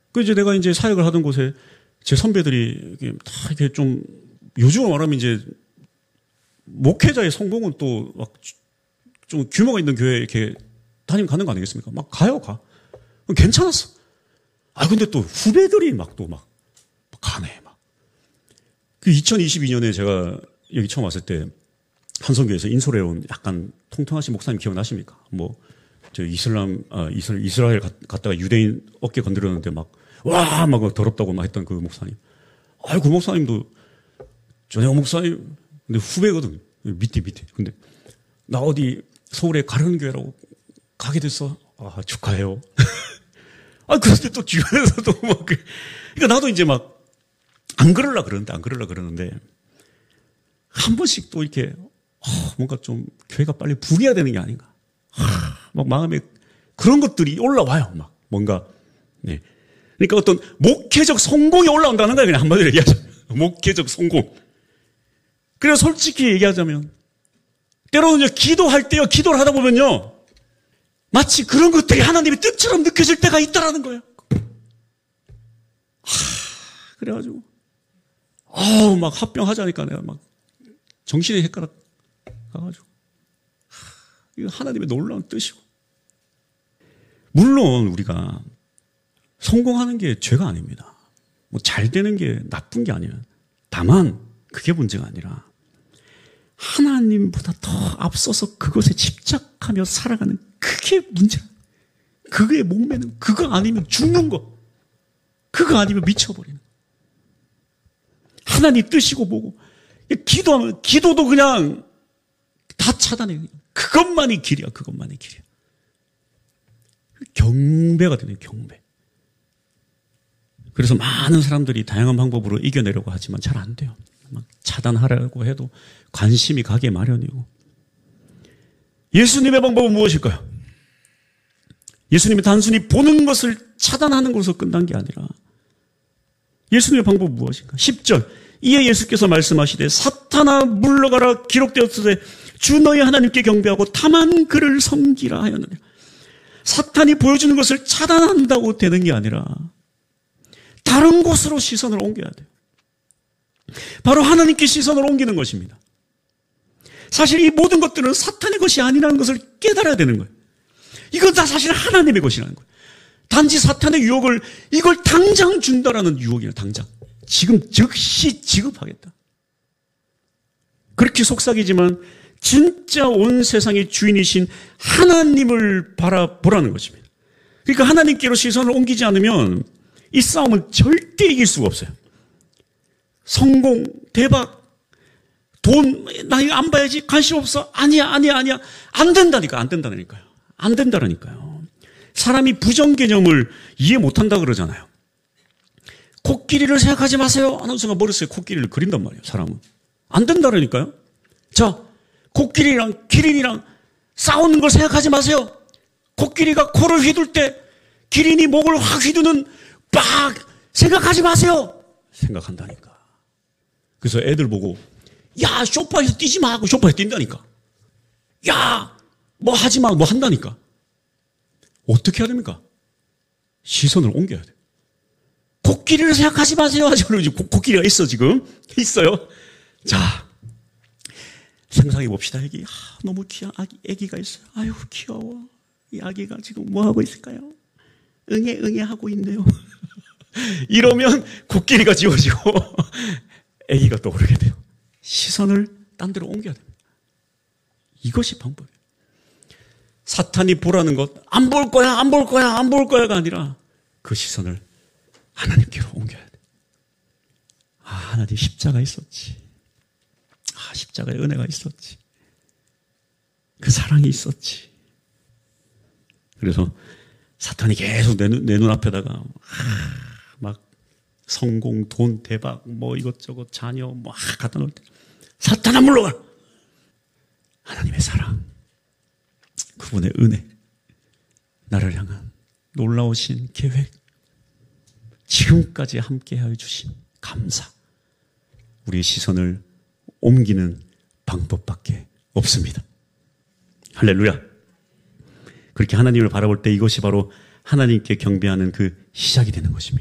그 이제 내가 이제 사역을 하던 곳에 제 선배들이 다 이렇게 좀 요즘으로 말하면 이제 목회자의 성공은 또 막 좀 규모가 있는 교회에 이렇게 다니면 가는 거 아니겠습니까? 막 가요, 가. 괜찮았어. 근데 또 후배들이 막 가네, 막. 그 2022년에 제가 여기 처음 왔을 때 한성교에서 인솔해 온 약간 통통하신 목사님 기억나십니까? 저 이스라엘 갔다가 유대인 어깨 건드렸는데 막 더럽다고 막 했던 그 목사님. 그 목사님도 전혜원 목사님, 근데 후배거든. 밑에. 근데 나 어디 서울에 가려는 교회라고 가게 됐어. 축하해요. 그런데 또 주변에서도 그러니까 나도 이제 안 그러려 그러는데 한 번씩 또 이렇게 뭔가 좀 교회가 빨리 부흥해야 되는 게 아닌가. 막 마음에 그런 것들이 올라와요. 막 뭔가. 네. 그러니까 어떤 목회적 성공이 올라온다는 거예요. 그냥 한마디로 얘기하자. 목회적 성공. 그래서 솔직히 얘기하자면 때로는 기도할 때요. 기도를 하다 보면요. 마치 그런 것들이 하나님의 뜻처럼 느껴질 때가 있다라는 거예요. 그래가지고 막 합병하자니까 내가 막 정신의 헷갈락 가가지고 이거 하나님의 놀라운 뜻이고. 물론 우리가 성공하는 게 죄가 아닙니다. 잘 되는 게 나쁜 게 아니에요. 다만 그게 문제가 아니라 하나님보다 더 앞서서 그것에 집착하며 살아가는 그게 문제야. 그거에 목매는 그거 아니면 죽는 거. 그거 아니면 미쳐버리는 거. 하나님 뜻이고 뭐고. 기도하면 기도도 그냥 다 차단해요. 그것만이 길이야. 그것만이 길이야. 경배가 되는 경배. 그래서 많은 사람들이 다양한 방법으로 이겨내려고 하지만 잘 안 돼요. 막 차단하려고 해도 관심이 가게 마련이고. 예수님의 방법은 무엇일까요? 예수님이 단순히 보는 것을 차단하는 것으로 끝난 게 아니라 예수님의 방법은 무엇인가? 10절 이에 예수께서 말씀하시되 사탄아 물러가라 기록되었으되 주 너희 하나님께 경배하고 다만 그를 섬기라 하였느니라. 사탄이 보여주는 것을 차단한다고 되는 게 아니라 다른 곳으로 시선을 옮겨야 돼요. 바로 하나님께 시선을 옮기는 것입니다. 사실 이 모든 것들은 사탄의 것이 아니라는 것을 깨달아야 되는 거예요. 이건 다 사실 하나님의 것이라는 거예요. 단지 사탄의 유혹을 이걸 당장 준다라는 유혹이에요. 당장. 지금 즉시 지급하겠다. 그렇게 속삭이지만 진짜 온 세상의 주인이신 하나님을 바라보라는 것입니다. 그러니까 하나님께로 시선을 옮기지 않으면 이 싸움은 절대 이길 수가 없어요. 성공, 대박, 돈, 나 이거 안 봐야지, 관심 없어. 아니야. 안 된다니까요. 사람이 부정 개념을 이해 못한다 그러잖아요. 코끼리를 생각하지 마세요. 하는 순간 머릿속에 코끼리를 그린단 말이에요, 사람은. 안 된다니까요. 자, 코끼리랑 기린이랑 싸우는 걸 생각하지 마세요. 코끼리가 코를 휘둘 때 기린이 목을 확 휘두는 빡 생각하지 마세요. 생각한다니까. 그래서 애들 보고 야 소파에서 뛰지 마 하고 소파에서 뛴다니까. 야 뭐 하지 마 뭐 한다니까. 어떻게 해야 됩니까? 시선을 옮겨야 돼요. 코끼리를 생각하지 마세요. 코끼리가 있어 지금. 있어요. 자 상상해 봅시다. 애기 너무 귀여운 애기가 있어요. 아유 귀여워. 이 아기가 지금 뭐 하고 있을까요? 응애 하고 있네요. 이러면 코끼리가 지워지고 애기가 떠오르게 돼요. 시선을 딴 데로 옮겨야 됩니다. 이것이 방법이에요. 사탄이 보라는 것, 안 볼 거야가 아니라 그 시선을 하나님께로 옮겨야 돼. 하나님 십자가 있었지. 십자가에 은혜가 있었지. 그 사랑이 있었지. 그래서 사탄이 계속 내 눈앞에다가 막 성공, 돈, 대박, 뭐 이것저것 자녀 뭐 갖다 놓을 때 사탄아 물러가. 하나님의 사랑, 그분의 은혜, 나를 향한 놀라우신 계획, 지금까지 함께하여 주신 감사, 우리의 시선을 옮기는 방법밖에 없습니다. 할렐루야. 그렇게 하나님을 바라볼 때 이것이 바로 하나님께 경배하는 그 시작이 되는 것입니다.